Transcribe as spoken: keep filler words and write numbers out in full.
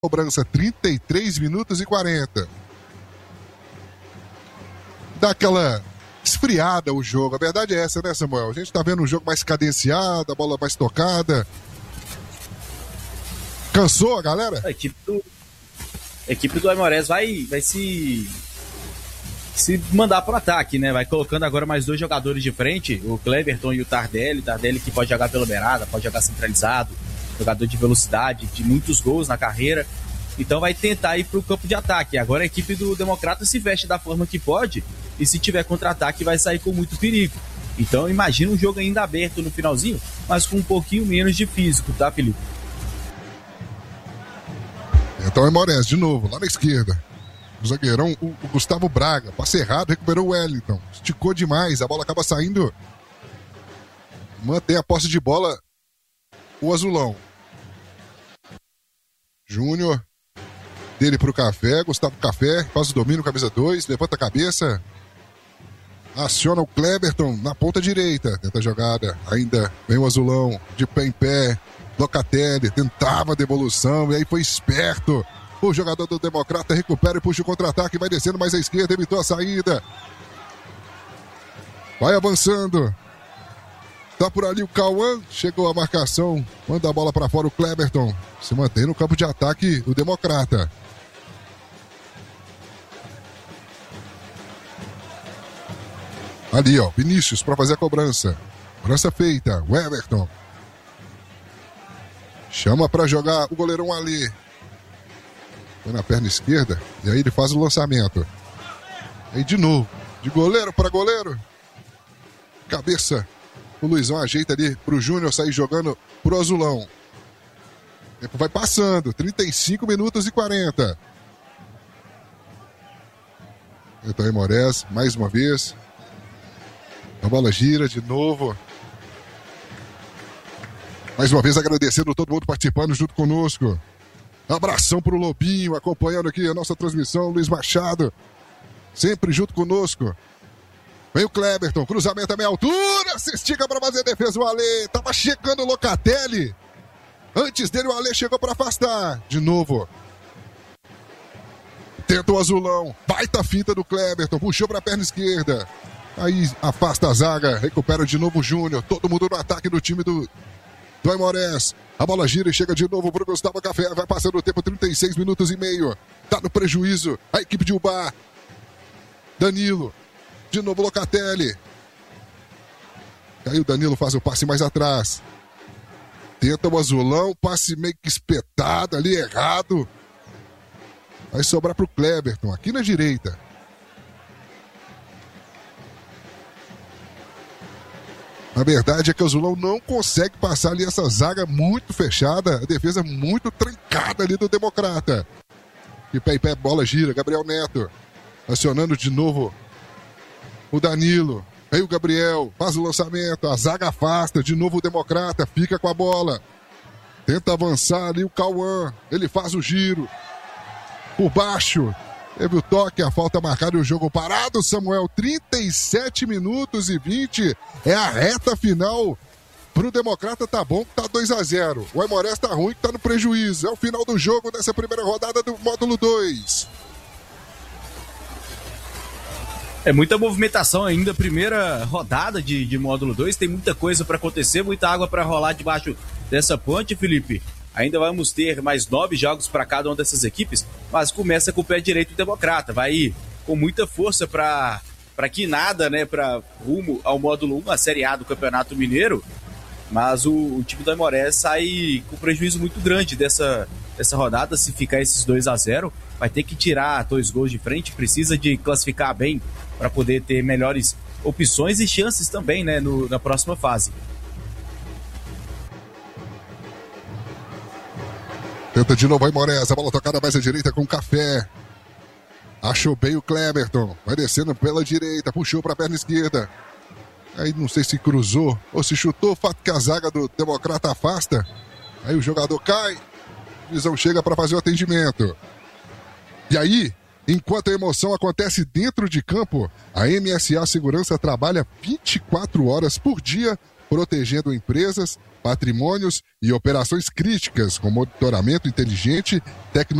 Cobrança, trinta e três minutos e quarenta. Dá aquela esfriada o jogo. A verdade é essa, né, Samuel? A gente tá vendo um jogo mais cadenciado, a bola mais tocada. Cansou a galera? A equipe do, a equipe do Aimorés vai, vai se, se mandar pro ataque, né? Vai colocando agora mais dois jogadores de frente, o Cleverton e o Tardelli. Tardelli que pode jogar pela beirada, pode jogar centralizado, jogador de velocidade, de muitos gols na carreira. Então vai tentar ir pro campo de ataque. Agora a equipe do Democrata se veste da forma que pode e se tiver contra-ataque vai sair com muito perigo. Então imagina um jogo ainda aberto no finalzinho, mas com um pouquinho menos de físico, tá, Felipe? Então é Aimorés de novo, lá na esquerda. O zagueirão, o, o Gustavo Braga, passe errado, recuperou o Wellington. Esticou demais, a bola acaba saindo. Mantém a posse de bola o Azulão. Júnior, dele pro Café, Gustavo Café, faz o domínio, camisa dois, levanta a cabeça. Aciona o Cleverton na ponta direita. Tenta a jogada, ainda vem o Azulão, de pé em pé. Locatelli tentava a devolução e aí foi esperto. O jogador do Democrata recupera e puxa o contra-ataque, vai descendo mais à esquerda, evitou a saída. Vai avançando. Tá por ali o Cauã, chegou a marcação, manda a bola para fora o Cleverton. Se mantém no campo de ataque o Democrata. Ali, ó, Vinícius para fazer a cobrança. Cobrança feita, o Everton. Chama para jogar o goleirão Ali. Foi na perna esquerda e aí ele faz o lançamento. Aí de novo, de goleiro para goleiro. Cabeça. O Luizão ajeita ali pro Júnior sair jogando pro Azulão. O tempo vai passando. trinta e cinco minutos e quarenta. Então Aimorés, mais uma vez. A bola gira de novo. Mais uma vez agradecendo todo mundo participando junto conosco. Abração pro Lobinho, acompanhando aqui a nossa transmissão. Luiz Machado, sempre junto conosco. Vem o Cleverton, cruzamento a meia altura, se estica para fazer a defesa o Alê. Tava chegando o Locatelli. Antes dele o Alê chegou para afastar. De novo. Tenta o Azulão. Baita finta do Cleverton, puxou para a perna esquerda. Aí afasta a zaga, recupera de novo o Júnior. Todo mundo no ataque do time do, do Aimorés. A bola gira e chega de novo pro Gustavo Café. Vai passando o tempo, trinta e seis minutos e meio. Tá no prejuízo a equipe de Ubá. Danilo. De novo Locatelli. Aí o Danilo faz o passe mais atrás. Tenta o Azulão, passe meio que espetado ali, errado. Vai sobrar pro Cleverton, aqui na direita. A verdade é que o Azulão não consegue passar ali essa zaga muito fechada, a defesa muito trancada ali do Democrata. De pé em pé, bola gira, Gabriel Neto. Acionando de novo o Danilo. Aí o Gabriel faz o lançamento, a zaga afasta, de novo o Democrata, fica com a bola. Tenta avançar ali o Cauã, ele faz o giro. Por baixo, teve o toque, a falta marcada e o jogo parado, Samuel. trinta e sete minutos e vinte, é a reta final. Pro Democrata tá bom que tá dois a zero. O Aimorés tá ruim que tá no prejuízo. É o final do jogo dessa primeira rodada do módulo dois. É muita movimentação ainda, primeira rodada de, de módulo dois, tem muita coisa para acontecer, muita água para rolar debaixo dessa ponte, Felipe. Ainda vamos ter mais nove jogos para cada uma dessas equipes, mas começa com o pé direito do Democrata, vai ir com muita força para para que nada, né, para rumo ao módulo um, a Série A do Campeonato Mineiro, mas o, o time do Aimorés sai com prejuízo muito grande dessa, dessa rodada. Se ficar esses dois a zero, vai ter que tirar dois gols de frente, precisa de classificar bem para poder ter melhores opções e chances também, né, no, na próxima fase. Tenta de novo Aimorés, a bola tocada mais à direita com o Café. Achou bem o Cleverton, vai descendo pela direita, puxou para a perna esquerda. Aí não sei se cruzou ou se chutou, o fato que a zaga do Democrata afasta. Aí o jogador cai, a visão chega para fazer o atendimento. E aí, enquanto a emoção acontece dentro de campo, a M S A Segurança trabalha vinte e quatro horas por dia protegendo empresas, patrimônios e operações críticas com monitoramento inteligente, tecnologia